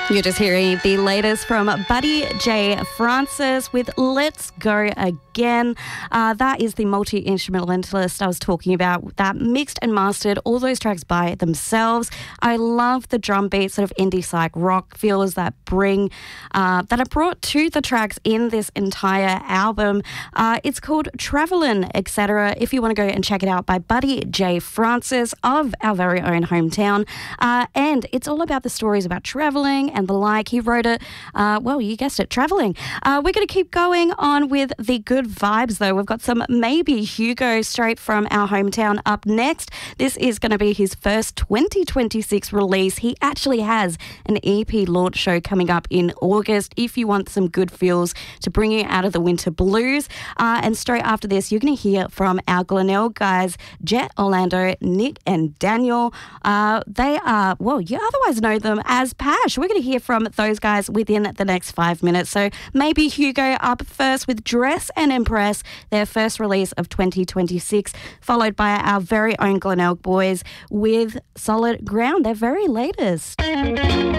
You're just hearing the latest from Buddy J. Francis with Let's Go Again. That is the multi-instrumentalist I was talking about that mixed and mastered all those tracks by themselves. I love the drum beat, sort of indie psych rock feels that that are brought to the tracks in this entire album. It's called Travelin', etc. If you want to go and check it out by Buddy J. Francis of our very own hometown. And it's all about the stories about travelling and the like. He wrote it, well, you guessed it, travelling. We're going to keep going on with the good vibes, though. We've got some Maybe Hugo straight from our hometown up next. This is going to be his first 2026 release. He actually has an EP launch show coming up in August if you want some good feels to bring you out of the winter blues. And straight after this, you're going to hear from our Glenelg guys, Jet, Orlando, Nick and Daniel. They are, well, you otherwise know them as Pash. We're going to hear from those guys within the next 5 minutes. So Maybe Hugo up first with Dress and Impress, their first release of 2026, followed by our very own Glenelg boys with Solid Ground, their very latest.